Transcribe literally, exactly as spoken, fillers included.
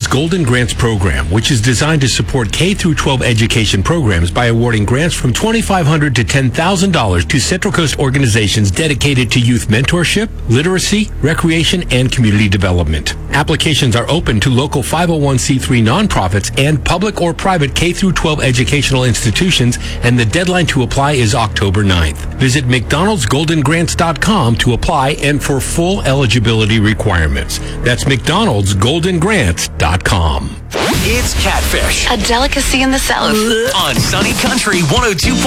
Golden Grants Program, which is designed to support K through twelve education programs by awarding grants from twenty-five hundred dollars to ten thousand dollars to Central Coast organizations dedicated to youth mentorship, literacy, recreation, and community development. Applications are open to local five oh one c three nonprofits and public or private K through twelve educational institutions, and the deadline to apply is October ninth. Visit mcdonalds golden grants dot com to apply and for full eligibility requirements. That's mcdonalds golden grants dot com. It's Catfish, a delicacy in the South. on Sunny Country one oh two point five.